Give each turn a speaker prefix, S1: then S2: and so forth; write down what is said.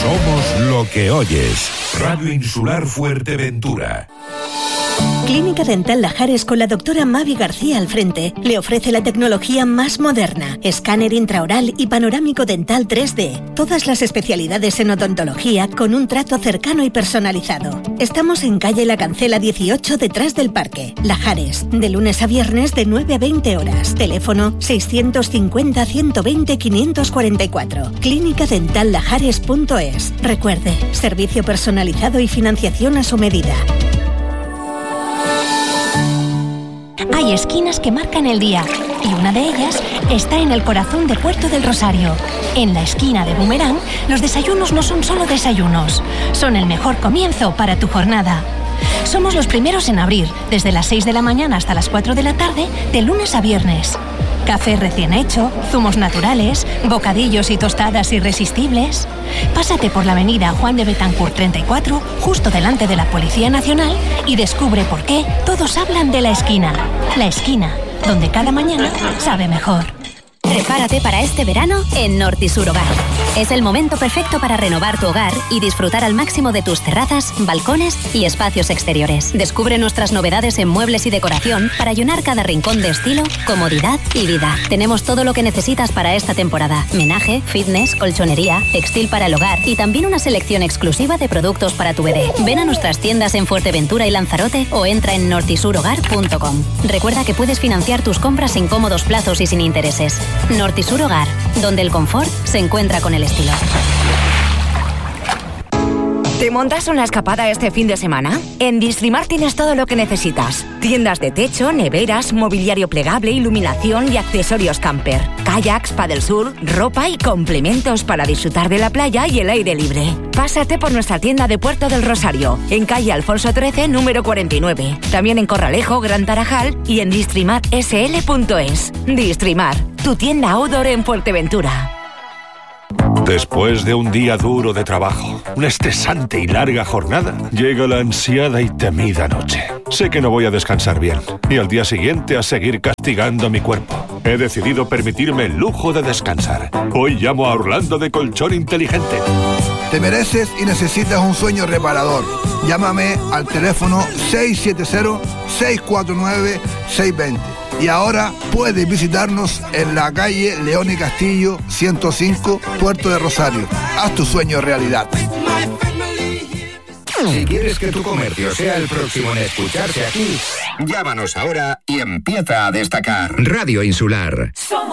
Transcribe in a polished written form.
S1: Somos lo que oyes. Radio Insular Fuerteventura.
S2: Clínica Dental Lajares con la doctora Mavi García al frente le ofrece la tecnología más moderna, escáner intraoral y panorámico dental 3D. Todas las especialidades en odontología con un trato cercano y personalizado. Estamos en calle La Cancela 18 detrás del parque. Lajares, de lunes a viernes de 9 a 20 horas. Teléfono 650 120 544. clínicadentallajares.es. Recuerde, servicio personalizado y financiación a su medida. Hay esquinas que marcan el día y una de ellas está en el corazón de Puerto del Rosario. En la esquina de Boomerang, los desayunos no son solo desayunos, son el mejor comienzo para tu jornada. Somos los primeros en abrir, desde las 6 de la mañana hasta las 4 de la tarde, de lunes a viernes. Café recién hecho, zumos naturales, bocadillos y tostadas irresistibles. Pásate por la avenida Juan de Betancourt 34, justo delante de la Policía Nacional, y descubre por qué todos hablan de la esquina. La esquina, donde cada mañana sabe mejor.
S3: Prepárate para este verano en Nortisur Hogar. Es el momento perfecto para renovar tu hogar y disfrutar al máximo de tus terrazas, balcones y espacios exteriores. Descubre nuestras novedades en muebles y decoración para llenar cada rincón de estilo, comodidad y vida. Tenemos todo lo que necesitas para esta temporada: menaje, fitness, colchonería, textil para el hogar y también una selección exclusiva de productos para tu bebé. Ven a nuestras tiendas en Fuerteventura y Lanzarote o entra en nortisurhogar.com. Recuerda que puedes financiar tus compras sin cómodos plazos y sin intereses. Nortisur Hogar, donde el confort se encuentra con el estilo.
S4: ¿Te montas una escapada este fin de semana? En Distrimar tienes todo lo que necesitas. Tiendas de techo, neveras, mobiliario plegable, iluminación y accesorios camper. Kayaks, paddlesurf, ropa y complementos para disfrutar de la playa y el aire libre. Pásate por nuestra tienda de Puerto del Rosario, en calle Alfonso XIII, número 49. También en Corralejo, Gran Tarajal y en distrimarsl.es. Distrimar, tu tienda outdoor en Fuerteventura.
S1: Después de un día duro de trabajo, una estresante y larga jornada, llega la ansiada y temida noche. Sé que no voy a descansar bien y al día siguiente a seguir castigando mi cuerpo. He decidido permitirme el lujo de descansar. Hoy llamo a Orlando de Colchón Inteligente.
S5: Te mereces y necesitas un sueño reparador. Llámame al teléfono 670-649-620. Y ahora puedes visitarnos en la calle León y Castillo 105, Puerto de Rosario. Haz tu sueño realidad.
S6: Si quieres que tu comercio sea el próximo en escucharse aquí, llámanos ahora y empieza a destacar. Radio Insular.